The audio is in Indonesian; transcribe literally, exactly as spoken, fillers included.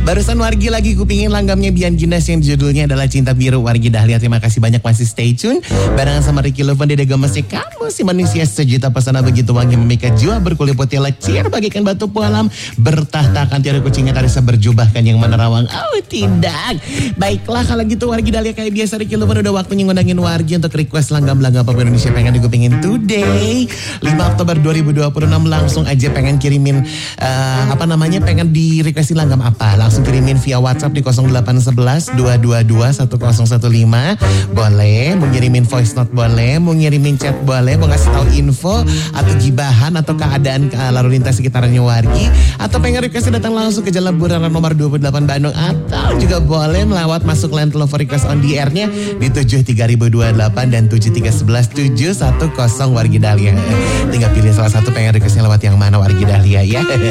Barusan Wargi lagi kupingin langgamnya Bian Gindas yang judulnya adalah Cinta Biru. Wargi Dahlia, terima kasih banyak masih stay tune. Barengan sama Ricky Lovan, Dede Gemesnya kamu si manusia sejuta pesona begitu wangi memikat jiwa berkulit putih lecir bagikan batu pualam bertahtakan tiada kucingnya karisa berjubahkan yang menerawang. Oh tidak. Baiklah kalau gitu Wargi Dahlia kayak biasa Ricky Lovan udah waktunya ngundangin Wargi untuk request langgam-langgam pop Indonesia pengen digupingin today. lima Oktober dua ribu dua puluh enam langsung aja pengen kirimin uh, apa namanya pengen di requestin langgam apa? Langsung kirimin via WhatsApp di nol delapan satu satu dua dua dua satu nol satu lima. Boleh, mau ngirimin voice note boleh, mau ngirimin chat boleh, mau ngasih tahu info atau gibahan atau keadaan ke lalu lintas sekitarannya Wargi, atau pengen request datang langsung ke Jalan Buraran nomor dua puluh delapan Bandung, atau juga boleh melawat masuk line telepon request on the air-nya di tujuh tiga nol dua delapan dan tujuh tiga satu satu tujuh satu nol Wargi Dahlia. Tinggal pilih salah satu pengen requestnya lewat yang mana Wargi Dahlia ya.